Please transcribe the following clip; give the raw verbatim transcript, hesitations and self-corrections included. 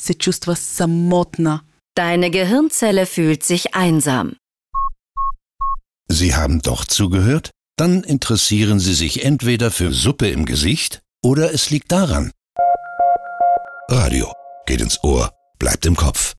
се чувства самотна. Deine Gehirnzelle fühlt sich einsam. Sie haben doch zugehört? Dann interessieren Sie sich entweder für Suppe im Gesicht oder es liegt daran. Radio geht ins Ohr, bleibt im Kopf.